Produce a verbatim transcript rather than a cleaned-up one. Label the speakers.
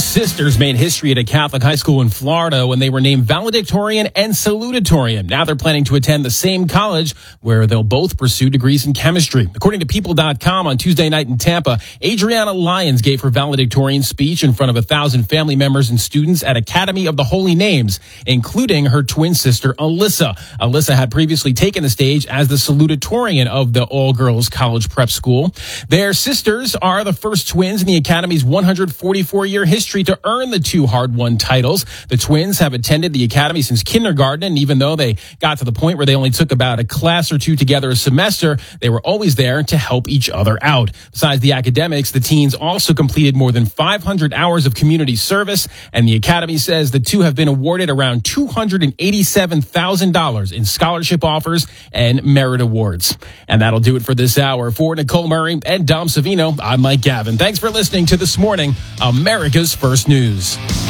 Speaker 1: sisters made history at a Catholic high school in Florida when they were named valedictorian and salutatorian. Now they're planning to attend the same college where they'll both pursue degrees in chemistry. According to People dot com, on Tuesday night in Tampa, Adriana Lyons gave her valedictorian speech in front of a thousand family members and students at Academy of the Holy Names, including her twin sister, Alyssa. Alyssa had previously taken the stage as the salutatorian of the all-girls college prep school. Their sisters are the first twins in the Academy's one hundred forty-four year history to earn the two hard-won titles. The twins have attended the Academy since kindergarten, and even though they got to the point where they only took about a class or two together a semester, they were always there to help each other out. Besides the academics, the teens also completed more than five hundred hours of community service, and the Academy says the two have been awarded around two hundred eighty-seven thousand dollars in scholarship offers and merit awards. And that'll do it for this hour. For Nicole Murray and Dom Savino, I'm Mike Gavin. Thanks for listening to This Morning, America's First News.